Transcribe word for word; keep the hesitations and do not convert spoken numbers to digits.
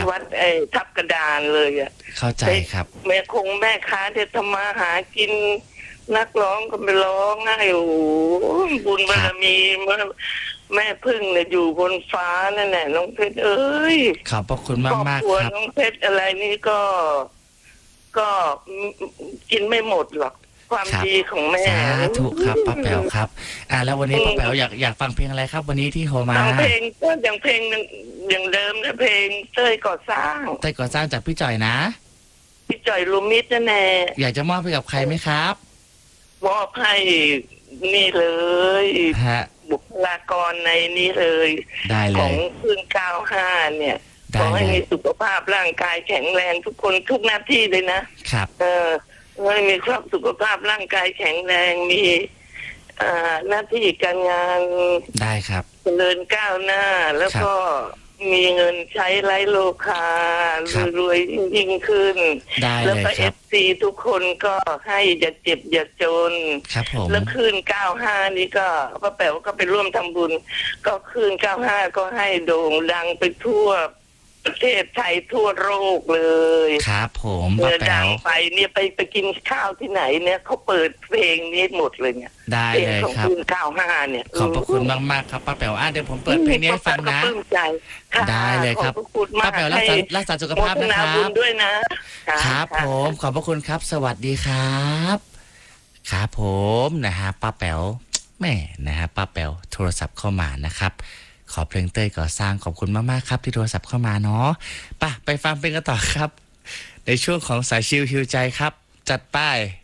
วัดไอ้ทับกระดานเลยอ่ะเข้าใจครับแม่คงแม่ค้าที่ทำมาหากินนักร้องก็ไปร้องไห้โอ้บุญบารมีแม่พึ่งเนี่ยอยู่บนฟ้านั่นแหละน้องเพชรเอ้ยขอบพระคุณมากมากครับน้องเพชรอะไรนี่ก็ก็กินไม่หมดหรอกความดีของแม่สาธุครับป้าแป๋วครับอ่าแล้ววันนี้ป้าแป๋วอยากอยากฟังเพลงอะไรครับวันนี้ที่โทรมาเพลงก็อย่างเพลงอย่างเดิมนะเพลงเต้ยก่อสร้างเต้ยก่อสร้างจากพี่จ่อยนะพี่จ่อยลูมิดนั่นแหละอยากจะมอบให้กับใครไหมครับมอบให้นี่เลยฮะบุคลากรในนี้เลยได้เลยของพื้นเก้าห้าเนี่ยขอให้มีสุขภาพร่างกายแข็งแรงทุกคนทุกหน้าที่เลยนะครับเออให้มีความสุขภาพร่างกายแข็งแรงมีหน้าที่การงานได้ครับเจริญก้าวหน้าแล้วก็มีเงินใช้ไร้โลคารวยๆยิ่งขึ้นแล้วก็เอฟซีทุกคนก็ให้อย่าเจ็บอย่าจนแล้วคืนเก้าห้านี้ก็ป้าแป๋วก็ไปร่วมทำบุญก็คืนเก้าห้าก็ให้โด่งดังไปทั่วประเทศไทยทั่วโลกเลยครับผมป้าแป๋วไปเนี่ยไปไปกินข้าวที่ไหนเนี่ยเขาเปิดเพลงนี้หมดเลยเนี่ยได้เลยครับคืนเก้าห้าเนี่ยขอบพระคุณมากมากครับป้าแป๋วอ่ะเดี๋ยวผมเปิดเพลงนี้ให้ฟังนะได้เลยครับป้าแป๋วรักษารักษาสุขภาพนะครับด้วยนะครับผมขอบพระคุณครับสวัสดีครับครับผมนะฮะป้าแป๋วแม่นะฮะป้าแป๋วโทรศัพท์เข้ามานะครับขอเพลงเต้ยก่อสร้างขอบคุณมากๆครับที่โทรศัพท์เข้ามาเนาะป่ะไปฟังเพลงกันต่อครับในช่วงของสายชิลฮิวใจครับจัดไป